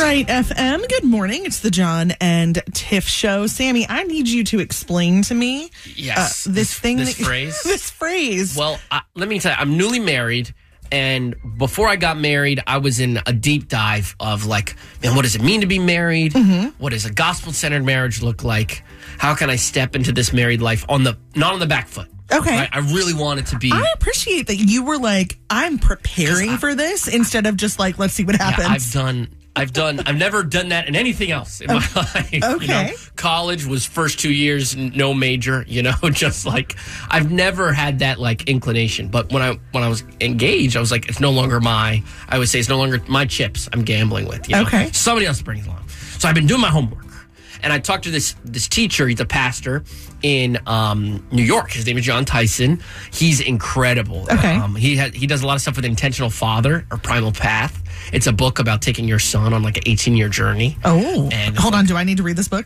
Right FM. Good morning. It's the John and Tiff show. Sammy, I need you to explain to me this phrase. This phrase. Well, let me tell you, I'm newly married, and before I got married, I was in a deep dive of like, man, what does it mean to be married? Mm-hmm. What does a gospel-centered marriage look like? How can I step into this married life not on the back foot? Okay. Right? I really want it to be. I appreciate that you were like, I'm preparing for this instead of just like, let's see what happens. I've never done that in anything else in my life. Okay. College was first 2 years, no major, just like I've never had that like inclination. But when I was engaged, I was like, it's no longer I would say it's no longer my chips I'm gambling with. Okay. Somebody else brings along. So I've been doing my homework. And I talked to this teacher. He's a pastor in New York. His name is John Tyson. He's incredible. Okay. He does a lot of stuff with Intentional Father or Primal Path. It's a book about taking your son on like an 18-year journey. Oh. And hold on. Do I need to read this book?